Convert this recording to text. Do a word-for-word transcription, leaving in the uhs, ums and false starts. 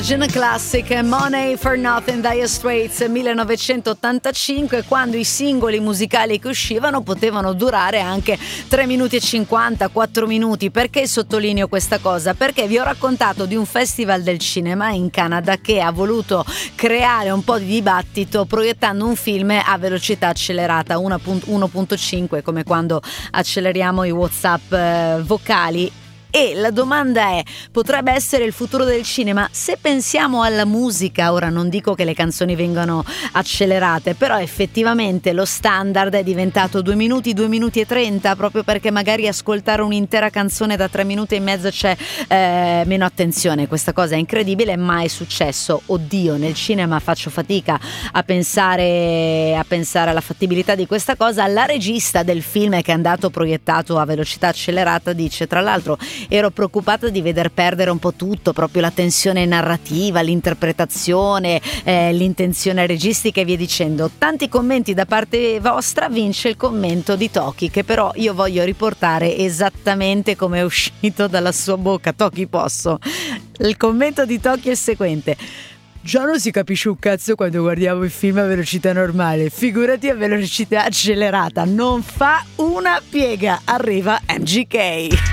Gen Classic, Money for Nothing, Dire Straits, millenovecentottantacinque, quando i singoli musicali che uscivano potevano durare anche tre minuti e cinquanta, quattro minuti. Perché sottolineo questa cosa? Perché vi ho raccontato di un festival del cinema in Canada che ha voluto creare un po' di dibattito proiettando un film a velocità accelerata, uno virgola cinque, come quando acceleriamo i WhatsApp eh, vocali. E la domanda è: potrebbe essere il futuro del cinema? Se pensiamo alla musica, ora non dico che le canzoni vengano accelerate, però effettivamente lo standard è diventato due minuti, due minuti e trenta, proprio perché magari ascoltare un'intera canzone da tre minuti e mezzo c'è eh, meno attenzione. Questa cosa è incredibile, ma è successo. Oddio, nel cinema faccio fatica a pensare, a pensare alla fattibilità di questa cosa. La regista del film che è andato proiettato a velocità accelerata dice, tra l'altro, ero preoccupata di veder perdere un po' tutto, proprio la tensione narrativa, l'interpretazione, eh, l'intenzione registica e via dicendo. Tanti commenti da parte vostra, vince il commento di Toki, che però io voglio riportare esattamente come è uscito dalla sua bocca. Toki, posso? Il commento di Toki è il seguente: già non si capisce un cazzo quando guardiamo il film a velocità normale, figurati a velocità accelerata, non fa una piega. Arriva M G K.